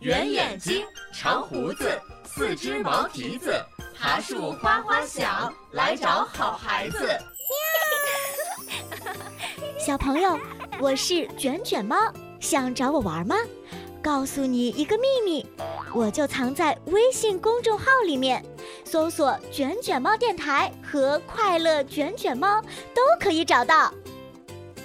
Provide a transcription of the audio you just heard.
圆眼睛，长胡子，四只毛蹄子，爬树花花响，来找好孩子。 小朋友，我是卷卷猫，想找我玩吗？告诉你一个秘密，我就藏在微信公众号里面，搜索卷卷猫电台和快乐卷卷猫都可以找到。